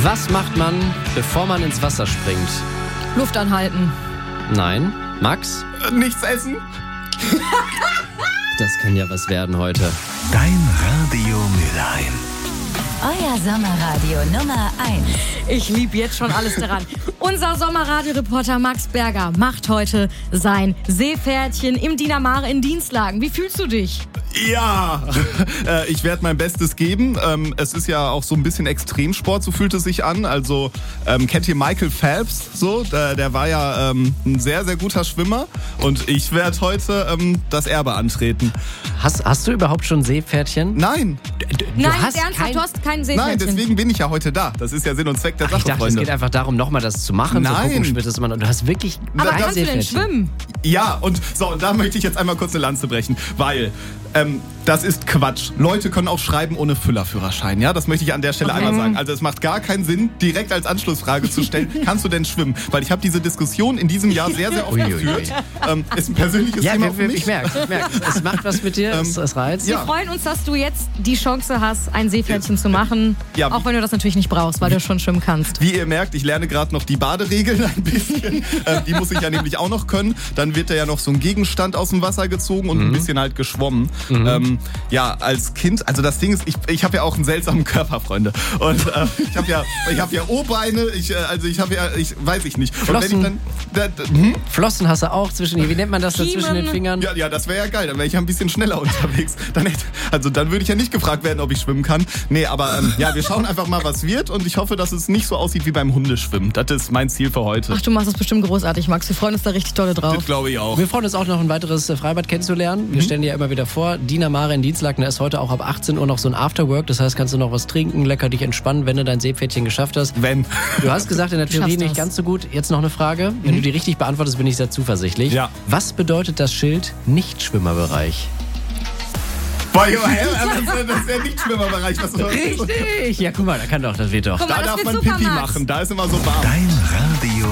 Was macht man, bevor man ins Wasser springt? Luft anhalten. Nein. Max? Nichts essen? Das kann ja was werden heute. Dein Radio Mülheim. Euer Sommerradio Nummer 1. Ich liebe jetzt schon alles daran. Unser Sommerradioreporter Max Berger macht heute sein Seepferdchen im Diener Mare in Dienstlagen. Wie fühlst du dich? Ja, ich werde mein Bestes geben. Es ist ja auch so ein bisschen Extremsport, so fühlt es sich an. Also kennt ihr Michael Phelps? So, der war ja ein sehr, sehr guter Schwimmer. Und ich werde heute das Erbe antreten. Hast du überhaupt schon Seepferdchen? Nein. Nein, ernsthaft, du hast kein Seepferdchen. Nein, deswegen bin ich ja heute da. Das ist ja Sinn und Zweck der Sache, Ich dachte, Freunde. es geht einfach darum, nochmal das zu machen. Nein. Zu gucken, schwitzt man. Und du hast wirklich Aber kein kannst du denn Seepferdchen. schwimmen? Ja, und da möchte ich jetzt einmal kurz eine Lanze brechen, weil das ist Quatsch. Leute können auch schreiben ohne Füllerführerschein, ja? Das möchte ich an der Stelle einmal sagen. Also es macht gar keinen Sinn, direkt als Anschlussfrage zu stellen, kannst du denn schwimmen? Weil ich habe diese Diskussion in diesem Jahr sehr, sehr oft geführt. Ist ein persönliches Thema für mich. Ich merke. Es macht was mit dir, es reizt. Wir freuen uns, dass du jetzt die Chance hast, ein Seepferdchen zu machen. Ja. Auch wenn du das natürlich nicht brauchst, weil du schon schwimmen kannst. Wie ihr merkt, ich lerne gerade noch die Baderegeln ein bisschen. Die muss ich ja nämlich auch noch können. Dann wird da ja noch so ein Gegenstand aus dem Wasser gezogen und ein bisschen halt geschwommen. Ja, als Kind, also das Ding ist, ich habe ja auch einen seltsamen Körper, Freunde. Und ich habe ja O-Beine, ich weiß ich nicht. Flossen. Und wenn ich Flossen hast du auch wie nennt man das da zwischen den Fingern? Ja, das wäre ja geil, dann wäre ich ja ein bisschen schneller unterwegs. Dann würde ich ja nicht gefragt werden, ob ich schwimmen kann. Nee, aber wir schauen einfach mal, was wird und ich hoffe, dass es nicht so aussieht wie beim Hundeschwimmen. Das ist mein Ziel für heute. Ach, du machst das bestimmt großartig, Max. Wir freuen uns da richtig dolle drauf. Das glaube ich auch. Wir freuen uns auch noch ein weiteres Freibad kennenzulernen. Wir stellen dir ja immer wieder vor, Diener Mare in Dienstlagen, da ist heute auch ab 18 Uhr noch so ein Afterwork. Das heißt, kannst du noch was trinken, lecker dich entspannen, wenn du dein Seepferdchen geschafft hast. Wenn. Du hast gesagt, in der Theorie Schaffst nicht das. ganz so gut. Jetzt noch eine Frage. Wenn du die richtig beantwortest, bin ich sehr zuversichtlich. Ja. Was bedeutet das Schild Nichtschwimmerbereich? Boah, das ist ja nicht Schwimmerbereich. Richtig! Ja, guck mal, das wird doch. Guck mal, Da das darf wird man super, Pipi Max. machen, da ist immer so warm. Dein Radio